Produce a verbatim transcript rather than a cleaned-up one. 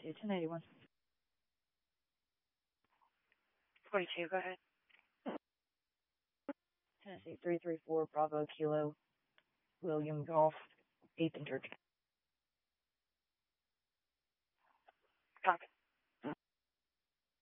forty-two, ten eighty-one. forty-two, go ahead. Tennessee three three four, Bravo Kilo, William Golf, eighth and Church. Copy.